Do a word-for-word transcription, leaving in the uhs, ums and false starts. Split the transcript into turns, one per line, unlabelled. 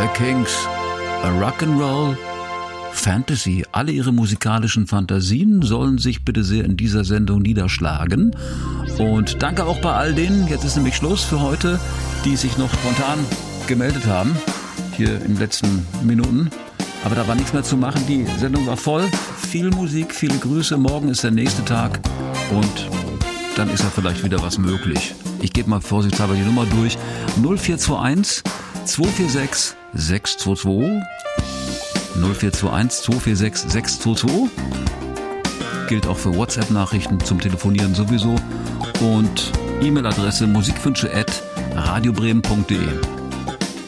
Kings, a Rock'n'Roll Fantasy. Alle ihre musikalischen Fantasien sollen sich bitte sehr in dieser Sendung niederschlagen. Und danke auch bei all denen, jetzt ist nämlich Schluss für heute, die sich noch spontan gemeldet haben, hier in den letzten Minuten. Aber da war nichts mehr zu machen, die Sendung war voll. Viel Musik, viele Grüße, morgen ist der nächste Tag und dann ist ja vielleicht wieder was möglich. Ich gebe mal vorsichtshalber die Nummer durch. null vier zwei eins zwei vier sechs sechs zwei zwei null vier zwei eins zwei vier sechs sechs zwei zwei. Gilt auch für WhatsApp-Nachrichten zum Telefonieren sowieso. Und E-Mail-Adresse musikwünsche at radiobremen punkt de.